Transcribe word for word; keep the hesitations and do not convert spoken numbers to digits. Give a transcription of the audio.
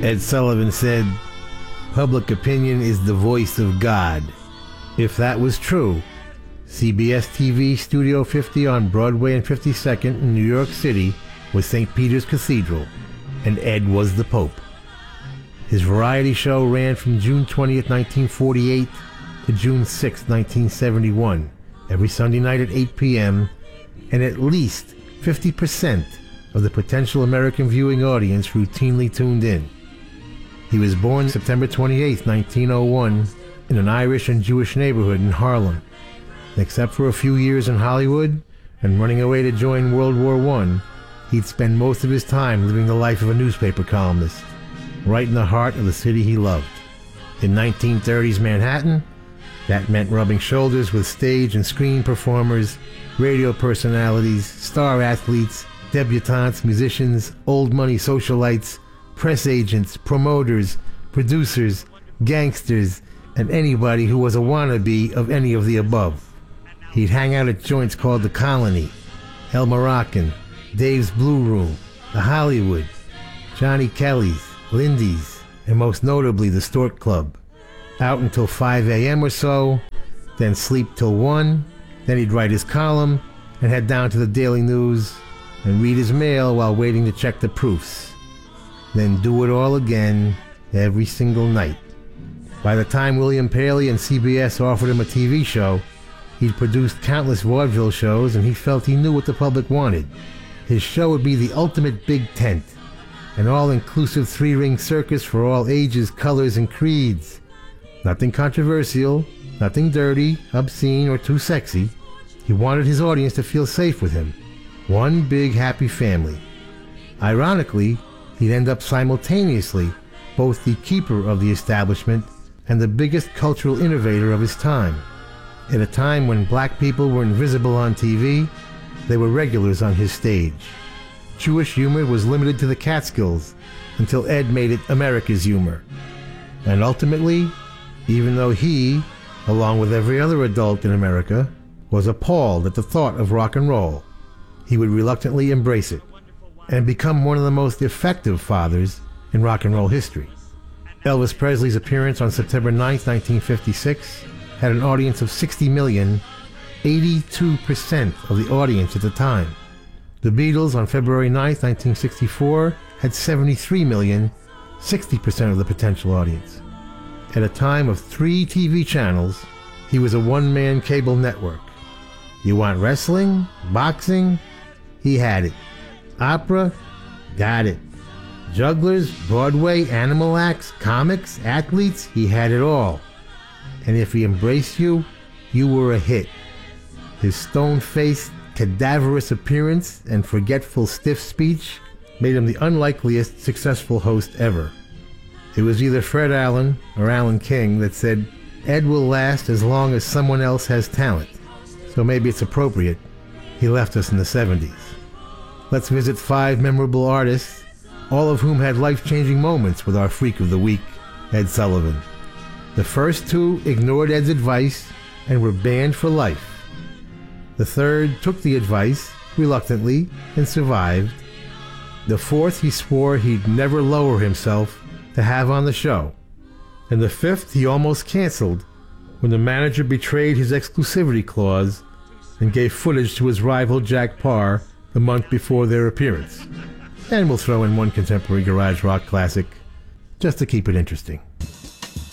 Ed Sullivan said, "Public opinion is the voice of God." If that was true, C B S T V Studio fifty on Broadway and fifty-second in New York City was Saint Peter's Cathedral, and Ed was the Pope. His variety show ran from June twentieth, nineteen forty-eight to June sixth, nineteen seventy-one, every Sunday night at eight p.m., and at least fifty percent of the potential American viewing audience routinely tuned in. He was born September twenty-eighth, nineteen oh one, in an Irish and Jewish neighborhood in Harlem. Except for a few years in Hollywood and running away to join World War One, he'd spend most of his time living the life of a newspaper columnist, right in the heart of the city he loved. In nineteen thirties Manhattan, that meant rubbing shoulders with stage and screen performers, radio personalities, star athletes, debutantes, musicians, old money socialites, press agents, promoters, producers, gangsters, and anybody who was a wannabe of any of the above. He'd hang out at joints called the Colony, El Moroccan, Dave's Blue Room, the Hollywood, Johnny Kelly's, Lindy's, and most notably the Stork Club. Out until five a.m. or so, then sleep till one, then he'd write his column and head down to the Daily News and read his mail while waiting to check the proofs. Then do it all again every single night. By the time William Paley and C B S offered him a T V show, he'd produced countless vaudeville shows and he felt he knew what the public wanted. His show would be the ultimate big tent, an all-inclusive three-ring circus for all ages, colors, and creeds. Nothing controversial, nothing dirty, obscene, or too sexy. He wanted his audience to feel safe with him. One big happy family. Ironically, he'd end up simultaneously both the keeper of the establishment and the biggest cultural innovator of his time. At a time when black people were invisible on T V, they were regulars on his stage. Jewish humor was limited to the Catskills until Ed made it America's humor. And ultimately, even though he, along with every other adult in America, was appalled at the thought of rock and roll, he would reluctantly embrace it and become one of the most effective fathers in rock and roll history. Elvis Presley's appearance on September ninth, nineteen fifty-six had an audience of sixty million, eighty-two percent of the audience at the time. The Beatles on February ninth, nineteen sixty-four had seventy-three million, sixty percent of the potential audience. At a time of three T V channels, he was a one-man cable network. You want wrestling? Boxing? He had it. Opera? Got it. Jugglers, Broadway, animal acts, comics, athletes, he had it all. And if he embraced you, you were a hit. His stone-faced, cadaverous appearance and forgetful, stiff speech made him the unlikeliest successful host ever. It was either Fred Allen or Alan King that said, "Ed will last as long as someone else has talent." So maybe it's appropriate he left us in the seventies. Let's visit five memorable artists, all of whom had life-changing moments with our Freak of the Week, Ed Sullivan. The first two ignored Ed's advice and were banned for life. The third took the advice, reluctantly, and survived. The fourth he swore he'd never lower himself to have on the show. And the fifth he almost canceled when the manager betrayed his exclusivity clause and gave footage to his rival Jack Parr the month before their appearance. And we'll throw in one contemporary garage rock classic, just to keep it interesting.